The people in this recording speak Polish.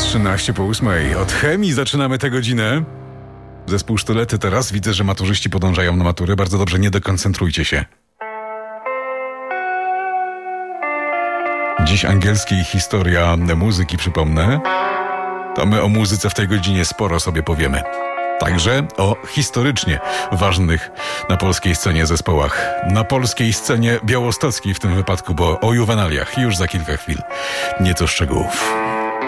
13 po 8. Od chemii zaczynamy tę godzinę. Zespół Sztylety teraz. Widzę, że maturzyści podążają na maturę. Bardzo dobrze, nie dekoncentrujcie się. Dziś angielski historia muzyki, przypomnę. To my o muzyce w tej godzinie sporo sobie powiemy. Także o historycznie ważnych na polskiej scenie zespołach. Na polskiej scenie białostockiej w tym wypadku, bo o juwenaliach już za kilka chwil. Nieco szczegółów.